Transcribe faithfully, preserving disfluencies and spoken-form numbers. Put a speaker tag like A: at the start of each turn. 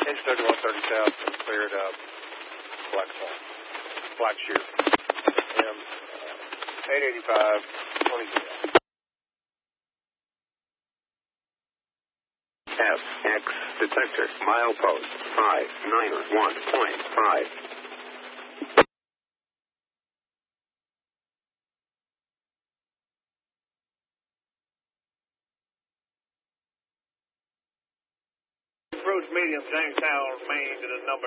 A: Inch thirty-one thirty south, cleared up. Black Swan. Black Shear. M uh, eight eighty-five twenty zero.
B: F X detector milepost five nine one point five.
A: Approach medium Jamestown, Maine to the number